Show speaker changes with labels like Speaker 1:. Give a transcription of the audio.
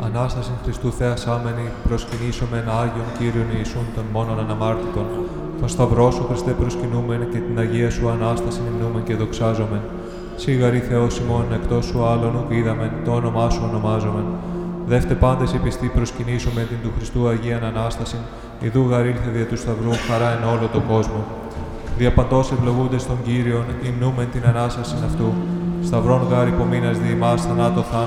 Speaker 1: Ανάσταση Χριστού θεασάμενη, προσκυνήσομεν Άγιον Κύριον Ιησούν των μόνον αναμάρτητων. Τον Σταυρό σου, Χριστέ, προσκυνούμεν και την Αγία σου Ανάσταση υμνούμεν και δοξάζομεν. Σίγαρη Θεός ημών, εκτός σου άλλον ουκ είδαμεν, το όνομά σου ονομάζομεν. Δεύτε πάντες η πιστή προσκυνήσομεν την του Χριστού Αγίαν Ανάστασιν, ιδού γαρ ήλθε δια του Σταυρού χαρά εν όλο τον κόσμο. Δια παντός ευλογούντες των Κύριων, υμνούμεν την Ανάστασιν αυτού. Σταυρών γάρ υπομείνας δι' ημάς θανάτω θάνατον